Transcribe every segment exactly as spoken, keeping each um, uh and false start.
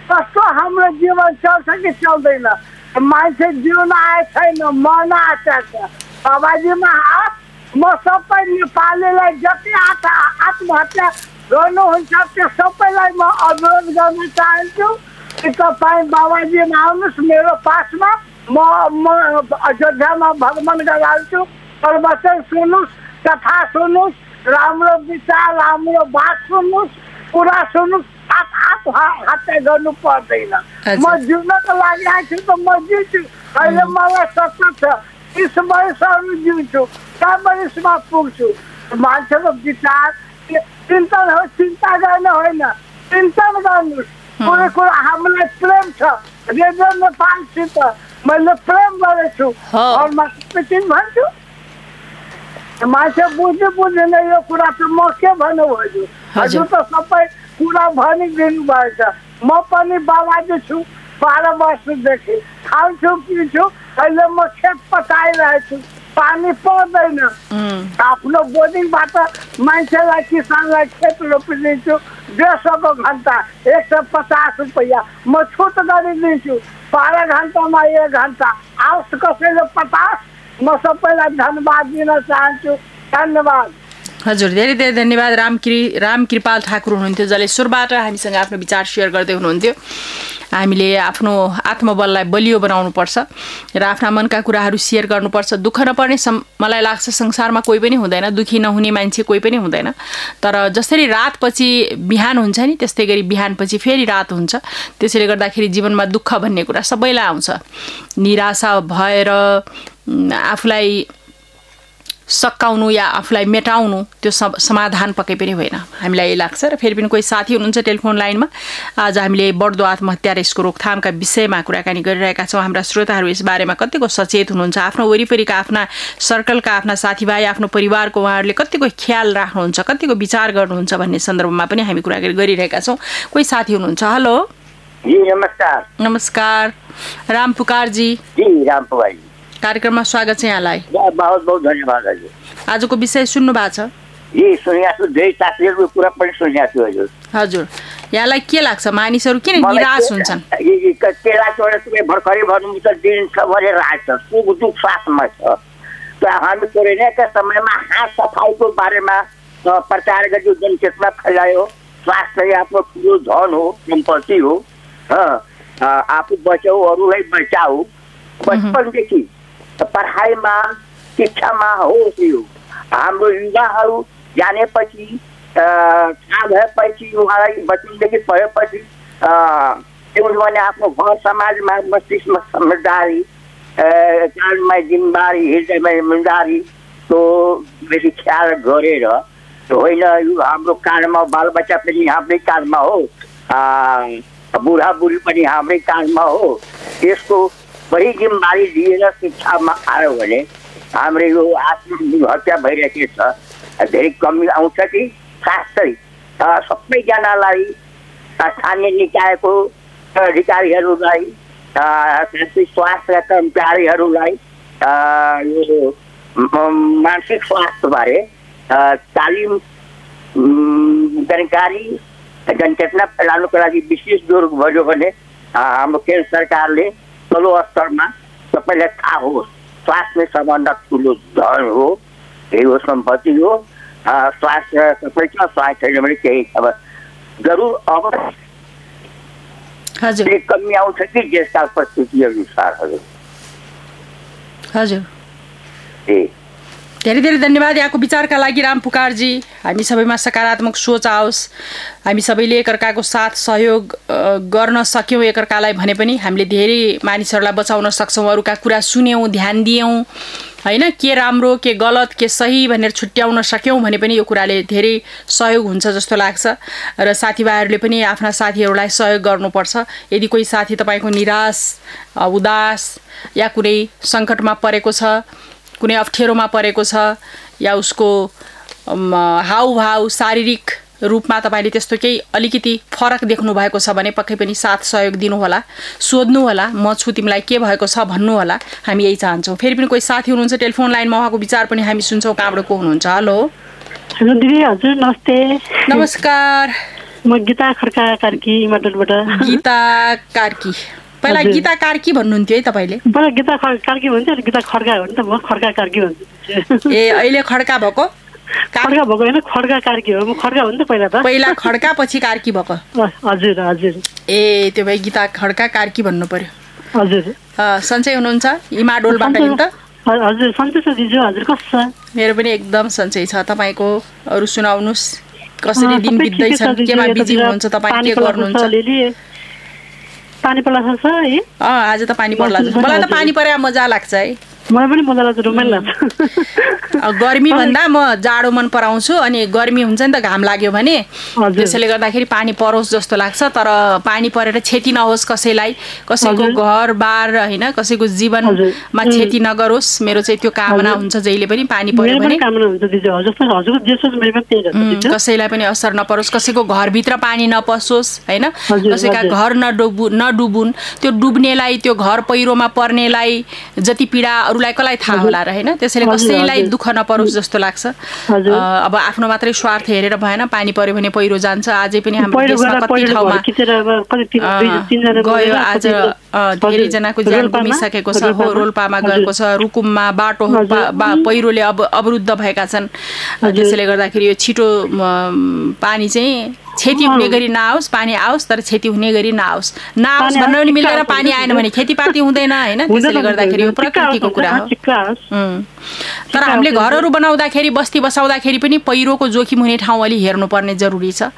कस्तो हाम्रो जीवन चल्छ कि चल्दैन। मान्छे जिउन आएको छैन, मर्न आएको छ। बाबाजीमा हात म सबै नेपालीलाई जति आत्म आत्महत्या गर्नुहुन्छ त्यो सबैलाई म अनुरोध गर्न चाहन्छु कि तपाईँ बाबाजीमा आउनुहोस् मेरो पासमा। म म अयोध्यामा भ्रमण गराउँछु। प्रवचन सुन्नुहोस्, कथा सुन्नुहोस्, राम्रो विचार राम्रो बात सुन्नुहोस्, कुरा सुन्नुहोस्। आत्महत्या गर्नु पर्दैन। म जिउनको लागि आएको छु त म जिउँछु। अहिले मलाई सत्तर छ, तिस वर्षहरू जिउँछु, कहाँ वर्षमा पुग्छु। मान्छेको विचार चिन्तन हो, चिन्ता गर्न होइन, चिन्तन गर्नुहोस्। कुनै कुरा हामीलाई प्रेम छ रेडियो नेपालसित, मैले प्रेम गरेछु घरमा भन्छु। मान्छे बुझ्नु बुझ्दैन यो कुरा त म के भन्नु हजुर। हजुर त सबै कुरा भनिदिनु भएछ। म पनि बाबाजी छु बाह्र वर्षदेखि, खान्छु पिन्छु। अहिले म खेत पटाइरहेको छु, पानी पर्दैन। आफ्नो बोर्डिङबाट मान्छेलाई किसानलाई खेत रोपिदिन्छु। डेढ सौको घन्टा एक सय पचास रुपियाँ म छुट गरिदिन्छु। बाह्र घन्टामा एक घन्टा आओस् कसैले पचास। म सबैलाई धन्यवाद दिन चाहन्छु। धन्यवाद हजुर, धेरै धेरै धन्यवाद। रामकृ रामकृपाल ठाकुर हुनुहुन्थ्यो जसले सुरबाट हामीसँग आफ्नो विचार सेयर गर्दै हुनुहुन्थ्यो। हामीले आफ्नो आत्मबललाई बलियो बनाउनुपर्छ र आफ्ना मनका कुराहरू सेयर गर्नुपर्छ। दुःख नपर्ने सम मलाई लाग्छ संसारमा कोही पनि हुँदैन, दुःखी नहुने मान्छे कोही पनि हुँदैन। तर जसरी रातपछि बिहान हुन्छ नि त्यस्तै गरी बिहानपछि फेरि रात हुन्छ। त्यसैले गर्दाखेरि जीवनमा दुःख भन्ने कुरा सबैलाई आउँछ। निराशा भएर आफूलाई सकाउनु या आफूलाई मेटाउनु त्यो समाधान पक्कै पनि होइन, हामीलाई यही लाग्छ। र फेरि पनि कोही साथी हुनुहुन्छ टेलिफोन लाइनमा। आज हामीले बढ्दो आत्महत्या र यसको रोकथामका विषयमा कुराकानी गरिरहेका छौँ। हाम्रा श्रोताहरू यस बारेमा कतिको सचेत हुनुहुन्छ, आफ्नो वरिपरिका आफ्ना सर्कलका आफ्ना साथीभाइ आफ्नो परिवारको उहाँहरूले कतिको ख्याल राख्नुहुन्छ, कतिको विचार गर्नुहुन्छ भन्ने सन्दर्भमा पनि हामी कुराकानी गरिरहेका छौँ। कोही साथी हुनुहुन्छ। हेलो जी नमस्कार। नमस्कार राम पुकारजी। जी राम पुकारजी, कार्यक्रममा स्वागत छ यहाँलाई। बहुत बहुत धन्यवाद हजुर। आजको विषय सुन्नु भएको छ? जी सुनिएको छु, धेरै साथीहरूको कुरा पनि सुनिएको छु हजुर। हजुर, यहाँलाई के लाग्छ मानिसहरू किन निराश हुन्छन्? के लाग्छ भने तपाईँ भर्खरै भन्नु त दिन छ भने रात छ, सुख दुःख साथमा छ। त हामी कोरोनाका समयमा हात सफाइको बारेमा प्रचार गर्यो, जनचेतना फैलायो। स्वास्थ्य आफ्नो ठुलो धन हो, सम्पत्ति हो। आफू बचाऊ अरूलाई बचाऊ। बचपनदेखि पढाइमा शिक्षामा होस् यो हाम्रो युवाहरू जानेपछि थाहा भएपछि उहाँलाई बचपनदेखि पढेपछि के हुन्छ भने आफ्नो घर समाजमा मस्तिष्कमा समझदारी, कानमा जिम्मेवारी, हृदयमा इमान्दारी त्यो बेसी ख्याल गरेर होइन। यो हाम्रो कानमा बालबच्चा पनि हाम्रै कानमा हो, बुढाबुढी पनि हाम्रै कानमा हो। यसको बढी जिम्मेवारी लिएर शिक्षामा आयो भने हाम्रो यो आत्महत्या भइरहेको छ धेरै कमी आउँछ कि साथै सबैजनालाई स्थानीय निकायको अधिकारीहरूलाई साथै स्वास्थ्य कर्मचारीहरूलाई यो मानसिक स्वास्थ्यबारे तालिम जानकारी जनचेतना फैलाउनुको लागि विशेष जोड गर्यो भने हाम्रो केन्द्र सरकारले तल्लो स्तरमा सबैलाई थाहा होस् स्वास्थ्य सबभन्दा ठुलो धन हो, यही हो, सम्पत्ति हो। स्वास्थ्य सबै छ, स्वास्थ्य छैन भने केही अब जरुर अब हजुर कमी आउँछ कि देशका परिस्थिति अनुसार हजुर। हजुर ए धेरै धेरै धन्यवाद यहाँको विचारका लागि राम पुकारजी। हामी सबैमा सकारात्मक सोच आओस्, हामी सबैले एकअर्काको साथ सहयोग गर्न सक्यौँ एकअर्कालाई भने पनि हामीले धेरै मानिसहरूलाई बचाउन सक्छौँ। अरूका कुरा सुन्यौँ, ध्यान दियौँ होइन, के राम्रो के गलत के सही भनेर छुट्याउन सक्यौँ भने पनि यो कुराले धेरै सहयोग हुन्छ जस्तो लाग्छ। र साथीभाइहरूले पनि आफ्ना साथीहरूलाई सहयोग गर्नुपर्छ। यदि कोही साथी तपाईँको निराश उदास या कुनै सङ्कटमा परेको छ, कुनै अप्ठ्यारोमा परेको छ या उसको हाउभाउ शारीरिक रूपमा तपाईँले त्यस्तो केही अलिकति फरक देख्नु भएको छ भने पक्कै पनि साथ सहयोग दिनुहोला, सोध्नुहोला, म छु तिमीलाई के भएको छ भन्नुहोला। हामी यही चाहन्छौँ। फेरि पनि कोही साथी हुनुहुन्छ टेलिफोन लाइनमा, उहाँको विचार पनि हामी सुन्छौँ। कहाँबाट को हुनुहुन्छ? हेलो हेलो दिदी। हजुर नमस्ते। नमस्कार म गीता खड्का कार्की इमाटोलबाट। गीता कार्की, पहिला गीता कार्की भन्नुहुन्थ्यो है तपाईँले? पहिला गीता कार्की भन्थ्यो, अनि गीता खड्का हो नि त, म खड्का कार्की भन्छु। ए अहिले खड्का भएको? खड्का भएको होइन, खड्का कार्की हो। म खड्का हो नि त पहिला त। पहिला खड्का पछि कार्की भएको? हजुर हजुर। ए त्यो भए गीता खड्का कार्की भन्नु पर्यो। हजुर। सन्चै हुनुहुन्छ? इमाडोलबाट नि त? हजुर सन्चै छ दिजु। हजुर कस्तो छ? मेरो पनि एकदम सन्चै छ। तपाईँको अरू सुनाउनुहोस्, कसरी दिन बित्दैछन्, केमा बिजी हुनुहुन्छ तपाईँ, के गर्नुहुन्छ? पानी पर्ला छ है? अँ आज त पानी पर्ला छ। मलाई त पानी परे मजा लाग्छ है। मलाई पनि मजा लाग्छ, रमाइलो लाग्छ। गर्मी भन्दा म जाडो मन पराउँछु। अनि गर्मी हुन्छ नि त, घाम लाग्यो भने, त्यसैले गर्दाखेरि पानी परोस् जस्तो लाग्छ। तर पानी परेर क्षति नहोस् कसैलाई, कसैको घर बार होइन, कसैको जीवनमा क्षति नगरोस्, मेरो चाहिँ त्यो कामना हुन्छ जहिले पनि। पानी पर्यो भने कसैलाई पनि असर नपरोस्, कसैको घरभित्र पानी नपसोस् होइन, कसैका घर नडुबु नडुबुन्। त्यो डुब्नेलाई, त्यो घर पहिरोमा पर्नेलाई जति पीडा अरूलाई कसलाई थाहा होला र होइन, त्यसैले कसैलाई दुःख नपरोस् जस्तो लाग्छ। अब आफ्नो मात्रै स्वार्थ हेरेर भएन। पानी पर्यो भने पहिरो जान्छ। आजै पनि हाम्रो देशमा कति ठाउँमा गयो, आज धेरैजनाको ज्यान गुमिसकेको छ। हो रोल्पामा गएको छ, रुकुममा बाटो पहिरोले अब अवरुद्ध भएका छन्। त्यसैले गर्दाखेरि यो छिटो पानी चाहिँ क्षति हुने गरी नआओस्, पानी आओस् तर क्षति हुने गरी नआओस्। नआओस् भन्न पनि मिलेर पानी आएन भने खेतीपाती हुँदैन होइन। त्यसैले गर्दाखेरि यो प्रकृतिको कुरा हो। तर हामीले घरहरू बनाउँदाखेरि, बस्ती बसाउँदाखेरि पनि पहिरोको जोखिम हुने ठाउँ अलि हेर्नुपर्ने जरुरी छ।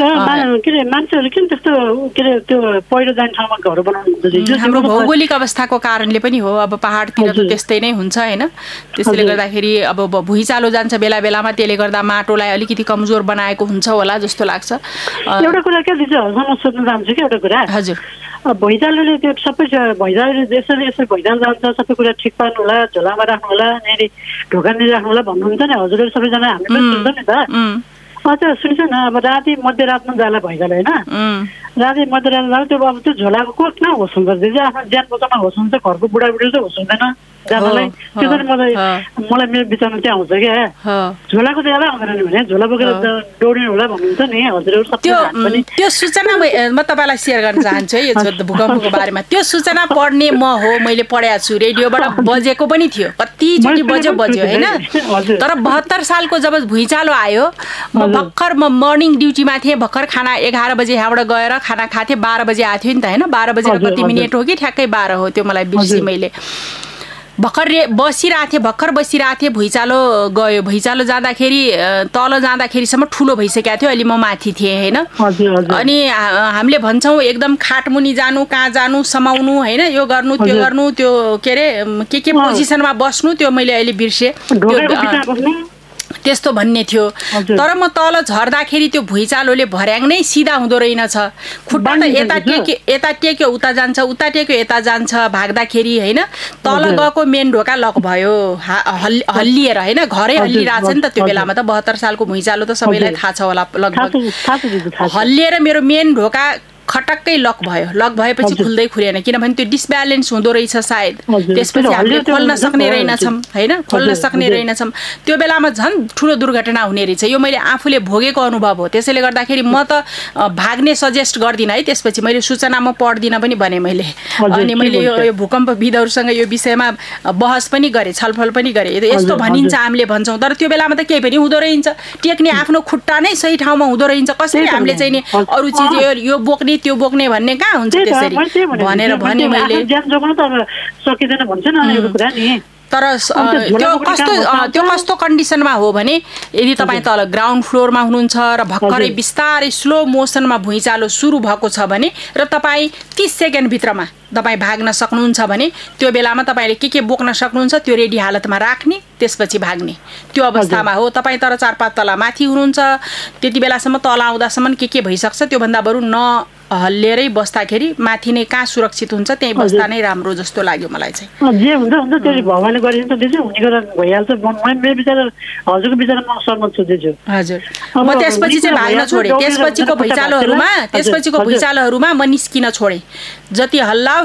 हाम्रो भौगोलिक अवस्थाको कारणले पनि हो। अब पहाडतिर त त्यस्तै नै हुन्छ होइन। त्यसैले गर्दाखेरि अब भुइँचालो जान्छ बेला बेलामा, त्यसले गर्दा माटोलाई अलिकति कमजोर बनाएको हुन्छ होला जस्तो लाग्छ। एउटा कुरा क्या दिदी, म सोध्न चाहन्छु कि एउटा कुरा। हजुर। भुइँचालोले त्यो सबै भुइँचालोले यसरी यसरी भुइँचालो जान्छ, सबै कुरा ठिक पार्नु होला, झोलामा राख्नु होला, यहाँनिर ढोकानी राख्नु होला भन्नुहुन्छ नि हजुरहरू सबैजना। हामी पनि सुन्छ नि त। अच्छा सुन्छ न, अब राति मध्यरातमा जाला भुइँचालो होइन, राति मध्यरात जाँदा त्यो अब त्यो झोलाको को कहाँ होस् हुन्छ, आफ्नो ज्यान बचाउन होस् हुन्छ, घरको बुढाबुढीले चाहिँ होस् हुँदैन जानलाई। त्यो चाहिँ मलाई मलाई मेरो विचारमा चाहिँ आउँछ क्या। झोलाको चाहिँ यादै आउँदैन भने झोला बोकेर दौडिनु होला भन्नुहुन्छ नि हजुरहरू सबै। त्यो सूचना म तपाईँलाई सेयर गर्न चाहन्छु है यो भूकम्पको बारेमा। त्यो सूचना पढ्ने म हो, मैले पढेको छु, रेडियोबाट बजेको पनि थियो, कतिचोटि बज्यो बज्यो होइन। तर बहत्तर सालको जब भुइँचालो आयो, म भर्खर म मर्निङ ड्युटीमा थिएँ। भर्खर खाना एघार बजे यहाँबाट गएर खाना खाथेँ, बाह्र बजे आएको थियो नि त होइन। बाह्र बजेर कति मिनट हो कि ठ्याक्कै बाह्र हो, त्यो मलाई बिर्सेँ मैले। भर्खर रे बसिरहेको थिएँ भर्खर बसिरहेको थिएँ भुइँचालो गयो। भुइँचालो जाँदाखेरि तल जाँदाखेरिसम्म ठुलो भइसकेको थियो। अहिले म माथि थिएँ होइन। अनि हामीले भन्छौँ एकदम खाटमुनि जानु, कहाँ जानु, समाउनु होइन, यो गर्नु त्यो गर्नु, त्यो के अरे के के पोजिसनमा बस्नु, त्यो मैले अहिले बिर्सेँ। त्यस्तो भन्ने थियो। तर म तल झर्दाखेरि त्यो भुइँचालोले भर्याङ नै सिधा हुँदो रहेनछ। खुट्टा त यता टेक्यो यता टेक्यो उता जान्छ, उता टेक्यो यता जान्छ भाग्दाखेरि होइन। तल गएको मेन ढोका लक भयो, हल्लिएर होइन, घरै हल्लिरहेछ नि त त्यो बेलामा त। बहत्तर सालको भुइँचालो त सबैलाई थाहा छ होला लगभग। हल्लिएर मेरो मेन ढोका खटक्कै लक भयो। लक भएपछि खुल्दै खुलेन, किनभने त्यो डिसब्यालेन्स हुँदो रहेछ सायद। त्यसपछि हामीले खोल्न सक्ने रहेनछौँ होइन, खोल्न सक्ने रहेनछौँ। त्यो बेलामा झन् ठुलो दुर्घटना हुने रहेछ। यो मैले आफूले भोगेको अनुभव हो। त्यसैले गर्दाखेरि म त भाग्ने सजेस्ट गर्दिनँ है। त्यसपछि मैले सूचना म पढ्दिनँ पनि भने मैले। अनि मैले यो भूकम्पविदहरूसँग यो विषयमा बहस पनि गरेँ, छलफल पनि गरेँ। यस्तो भनिन्छ हामीले भन्छौँ, तर त्यो बेलामा त केही पनि हुँदो रहेछ। टेक्ने आफ्नो खुट्टा नै सही ठाउँमा हुँदो रहेछ। कसरी हामीले चाहिँ नि अरू चिज यो बोक्ने त्यो बोक्ने भन्ने कहाँ हुन्छ त्यसरी भनेर भने मैले। तर त्यो कस्तो त्यो कस्तो कन्डिसनमा हो भने, यदि तपाईँ तल ग्राउन्ड फ्लोरमा हुनुहुन्छ र भर्खरै बिस्तारै स्लो मोसनमा भुइँचालो सुरु भएको छ भने र तपाईँ तीस सेकेन्डभित्रमा तपाईँ भाग्न सक्नुहुन्छ भने त्यो बेलामा तपाईँले के के बोक्न सक्नुहुन्छ त्यो रेडी हालतमा राख्ने, त्यसपछि भाग्ने। त्यो अवस्थामा हो। तपाईँ तर चार पाँच तला माथि हुनुहुन्छ, त्यति बेलासम्म तल आउँदासम्म के के भइसक्छ, त्योभन्दा बरु न हल्लिएरै बस्दाखेरि माथि नै कहाँ सुरक्षित हुन्छ त्यहीँ बस्दा नै राम्रो जस्तो लाग्यो मलाई चाहिँ। जे हुन्छ हुन्छ त्यो भगवानले गरिन्छ दिजु, हुने कुरा भइहाल्छ। मेरो विचार हजुरको विचारमा म सहमत छु दिजु। हजुर म त्यसपछि चाहिँ भाग्न छोडेँ। त्यसपछिको भुइँचालोहरूमा त्यसपछिको भुइँचालोहरूमा म निस्किन छोडेँ। जति हल्लाओस्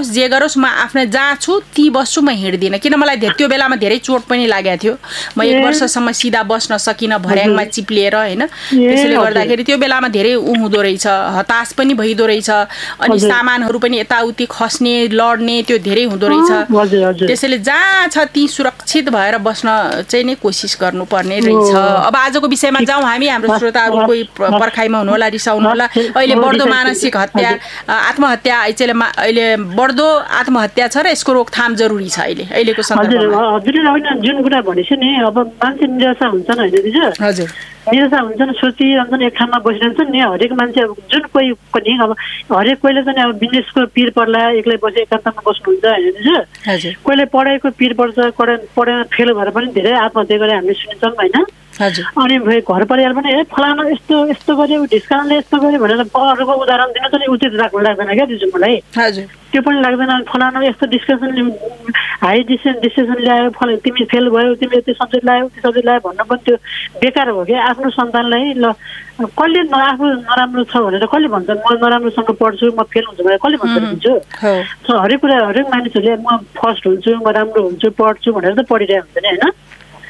गरोस् जे गरोस् म आफ्नो जहाँ छु ती बस्छु, म हिँड्दिनँ। किन मलाई त्यो बेलामा धेरै चोट पनि लागेको थियो। म एक वर्षसम्म सिधा बस्न सकिनँ भर्याङमा चिप्लिएर होइन। त्यसैले गर्दाखेरि त्यो बेलामा धेरै उ हुँदो रहेछ, हताश पनि भइदो रहेछ। अनि सामानहरू पनि यताउति खस्ने लड्ने त्यो धेरै हुँदो रहेछ। त्यसैले जहाँ छ ती सुरक्षित भएर बस्न चाहिँ नै कोसिस गर्नुपर्ने रहेछ। अब आजको विषयमा जाउँ हामी। हाम्रो श्रोताहरू कोही पर्खाइमा हुनुहोला, रिसाउनु होला। अहिले बढ्दो मानसिक हत्या आत्महत्या अहिले अहिले बढ्दो आत्महत्या छ र यसको रोकथाम जरुरी छ अहिले अहिलेको सन्दर्भमा। हजुरले होइन जुन कुरा भनेछ नि, अब मान्छे निराशा हुन्छन् होइन दिदी? हजुर, निराशा हुन्छन्, सोचिरहन्छन्, एक ठाउँमा बसिरहन्छन् नि। हरेक मान्छे अब जुन कोही पनि अब हरेक कोहीले चाहिँ अब बिजनेसको पिर पर्ला एक्लै बसे एकान्तमा बस्नुहुन्छ होइन दिदी? कोहीले पढाइको पिर पर्छ, पढाइमा फेल भएर पनि धेरै आत्महत्या गरे हामीले सुन्छौँ होइन? अनि घर परिवार पनि ए फलाना यस्तो यस्तो गर्यो, ढिस्कानले यस्तो गर्यो भनेर अरूको उदाहरण दिन चाहिँ उचित लाग्नु लाग्दैन क्या दिजु मलाई। त्यो पनि लाग्दैन। फलाना यस्तो डिस्कसन हाई डिसिसन डिसिसन ल्यायो, फल तिमी फेल भयो, तिमी यति सब्जेक्ट ल्यायो त्यो सब्जेक्ट ल्यायो भन्नु पनि त्यो बेकार हो क्या। आफ्नो सन्तानलाई ल कसले आफू नराम्रो छ भनेर कसले भन्छ म नराम्रोसँग पढ्छु म फेल हुन्छु भनेर कसले भन्छ दिन्छु? हरेक कुरा हरेक मानिसहरूले म फर्स्ट हुन्छु, म राम्रो हुन्छु, पढ्छु भनेर त पढिरहेको हुन्छ नि होइन?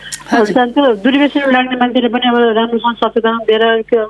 त्यो दुर्व्यसनमा लाग्ने मान्छेले पनि अब राम्रोसँग सचेतना दिएर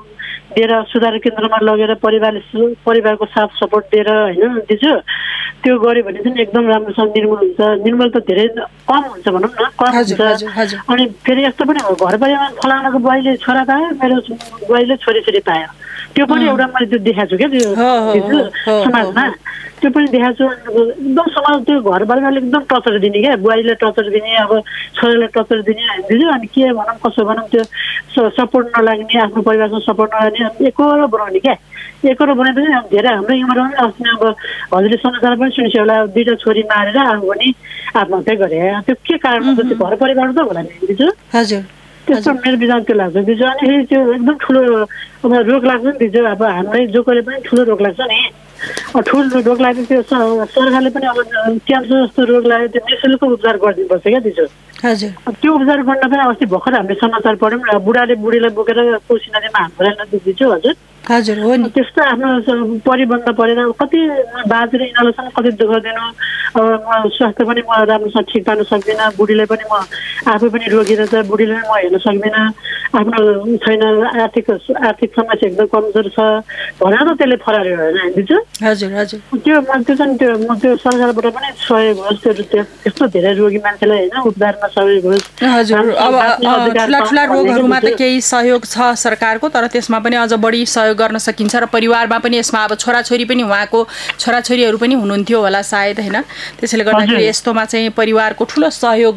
दिएर सुधार केन्द्रमा लगेर परिवारले परिवारको साथ सपोर्ट दिएर होइन दिन्छु त्यो गऱ्यो भने चाहिँ एकदम राम्रोसँग निर्मूल हुन्छ। निर्मूल त धेरै कम हुन्छ भनौँ न, कम हुन्छ। अनि फेरि यस्तो पनि हो, घर परिवारमा फलानाको बुवाईले छोरा पायो, मेरो बुवाईले छोरी-छोरी पायो, त्यो पनि एउटा मैले त्यो देखाएको छु क्या त्यो समाजमा। त्यो पनि देखाएको छु। एकदम समाज त्यो घर परिवारले एकदम टर्चर दिने क्या, बुवाईले टर्चर दिने, अब छोरालाई टर्चर दिने दिन्छु। अनि के भनौँ कसो भनौँ त्यो सपोर्ट नलाग्ने, आफ्नो परिवारसँग सपोर्ट नलाग्ने, एकरो बनाउने क्या। एकरो बनाएपछि धेरै हाम्रो उमेरमा पनि अस्ति अब हजुरले समाचार पनि सुनिसक्यो होला, दुईवटा छोरी मारेर अब पनि आत्महत्या गरे। त्यो के कारण हुन्छ? त्यो घर परिवार त होला नि दिन्छु। हजुर, त्यस्तो मेरो विचार त्यो लाग्छ दिन्छु। अनि फेरि त्यो एकदम ठुलो अब रोग लाग्छ नि दिन्छु। अब हामीलाई जो कोहीले पनि ठुलो रोग लाग्छ नि, ठुलो रोग लाग्यो त्यो सरकारले पनि अब क्यान्सर जस्तो रोग लाग्यो त्यो निःशुल्क उपचार गरिदिनुपर्छ क्या दिन्छु। हजुर, त्यो उपचार गर्न पनि अस्ति भर्खर हामीले समाचार पढ्यौँ, बुढाले बुढीलाई बोकेर कोशी नदीमा हाम्रोलाई दिन्छु। हजुर हजुर हो नि। त्यस्तो आफ्नो परिबन्ध परेर कति बाजेर यिनीहरूसँग कति दुःख दिनु, अब म स्वास्थ्य पनि म राम्रोसँग ठिक पार्न सक्दिनँ, बुढीलाई पनि म आफै पनि रोगी रहेछ, बुढीलाई पनि म हेर्न सक्दिनँ, आफ्नो छैन आर्थिक आर्थिक समस्या एकदम कमजोर छ भनेर त त्यसले फरार्यो होइन दिन्छु। हजुर हजुर, त्यो म त्यो चाहिँ त्यो म त्यो सरकारबाट पनि सहयोग होस्, त्यो त्यस्तो धेरै रोगी मान्छेलाई होइन उपचारमा सहयोग होस्। हजुर, अब ठुला ठुला रोगहरूमा त केही सहयोग छ सरकारको, तर त्यसमा पनि अझ बढी सहयोग गर्न सकिन्छ। र परिवारमा पनि यसमा अब छोराछोरी पनि उहाँको छोराछोरीहरू पनि हुनुहुन्थ्यो होला सायद होइन? त्यसैले गर्दाखेरि यस्तोमा चाहिँ परिवारको ठुलो सहयोग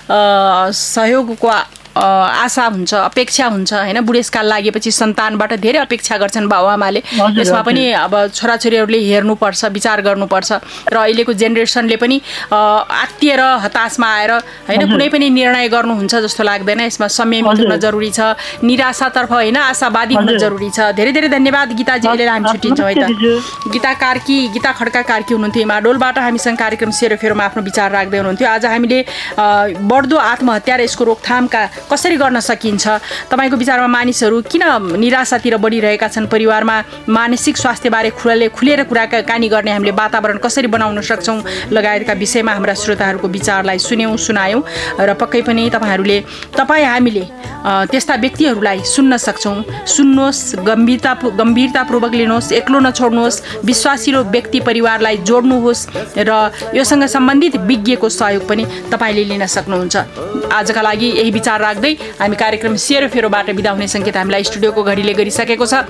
सहयोगको आशा हुन्छ, अपेक्षा हुन्छ होइन? बुढेसकाल लागेपछि सन्तानबाट धेरै अपेक्षा गर्छन् बाबुआमाले। यसमा पनि अब छोराछोरीहरूले हेर्नुपर्छ, विचार गर्नुपर्छ। र अहिलेको जेनेरेसनले पनि आत्तिएर हताशमा आएर होइन कुनै पनि निर्णय गर्नुहुन्छ जस्तो लाग्दैन। यसमा संयमित हुन जरुरी छ, निराशातर्फ होइन आशावादी हुन जरुरी छ। धेरै धेरै धन्यवाद गीताजी। अहिले हामी छुट्टिन्छौँ है त। गीता कार्की, गीता खड्का कार्की हुनुहुन्थ्यो हिमाडोलबाट हामीसँग कार्यक्रम सेरोफेरोमा आफ्नो विचार राख्दै हुनुहुन्थ्यो। आज हामीले बढ्दो आत्महत्या र यसको रोकथामका कसरी गर्न सकिन्छ, तपाईँको विचारमा मानिसहरू किन निराशातिर बढिरहेका छन्, परिवारमा मानसिक स्वास्थ्यबारे खुलेर खुलेर कुराकानी गर्ने हामीले वातावरण कसरी बनाउन सक्छौँ लगायतका विषयमा हाम्रा श्रोताहरूको विचारलाई सुन्यौँ सुनायौँ। र पक्कै पनि तपाईँहरूले तपाईँ हामीले त्यस्ता व्यक्तिहरूलाई सुन्न सक्छौँ। सुन्नुहोस्, गम्भीरता गम्भीरतापूर्वक लिनुहोस्, एक्लो नछोड्नुहोस्, विश्वासिलो व्यक्ति परिवारलाई जोड्नुहोस् र योसँग सम्बन्धित विज्ञको सहयोग पनि तपाईँले लिन सक्नुहुन्छ। आजका लागि यही विचार राख्दै हामी कार्यक्रम सेरोफेरोबाट बिदा हुने सङ्केत हामीलाई स्टुडियोको घडीले गरिसकेको छ।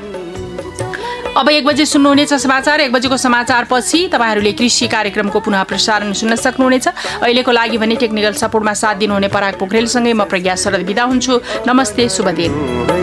अब एक बजे सुन्नुहुनेछ समाचार। एक बजेको समाचार पछि तपाईँहरूले कृषि कार्यक्रमको पुनः प्रसारण सुन्न सक्नुहुनेछ। अहिलेको लागि भने टेक्निकल सपोर्टमा साथ दिनुहुने पराग पोखरेलसँगै म प्रज्ञा शरद बिदा हुन्छु। नमस्ते, शुभ दिन।